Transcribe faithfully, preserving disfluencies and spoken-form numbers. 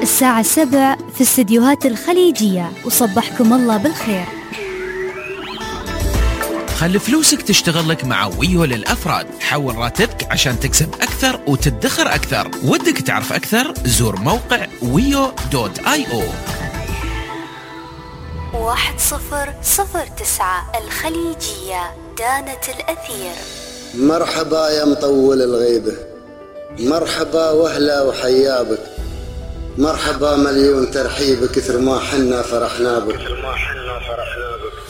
الساعة السبع في استديوهات الخليجية، وصبحكم الله بالخير. خلي فلوسك تشتغل لك مع ويو للأفراد. حول راتبك عشان تكسب أكثر وتدخر أكثر. ودك تعرف أكثر؟ زور موقع ويو دوت آي أو. واحد صفر صفر تسعة الخليجية، دانة الأثير. مرحبا يا مطول الغيبة، مرحبا وهلا وحيابك، مرحبا مليون ترحيب، كثر ما حنا فرحنا بك.